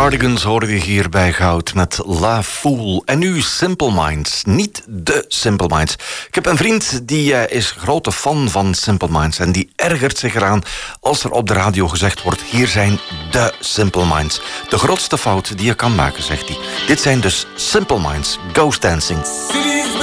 Cardigans hoorde je hier bij Goud met La Fool. En nu Simple Minds. Niet de Simple Minds. Ik heb een vriend die is grote fan van Simple Minds. En die ergert zich eraan als er op de radio gezegd wordt: hier zijn de Simple Minds. De grootste fout die je kan maken, zegt hij. Dit zijn dus Simple Minds. Ghost Dancing.